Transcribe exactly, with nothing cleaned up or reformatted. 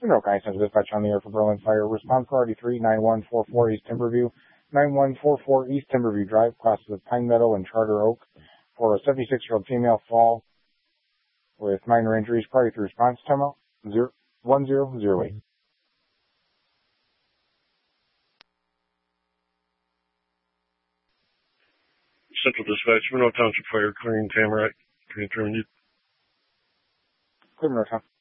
Monroe County Central Dispatch on the air for Berlin Fire. Response priority three nine one four four East Timberview, nine one four four East Timberview Drive, crosses of Pine Meadow and Charter Oak, for a seventy-six-year-old female fall with minor injuries. Priority three response time out zero one zero zero eight. Central Dispatch, Monroe Township Fire, clearing Tamarack. Can you turn you? Clear Monroe Town.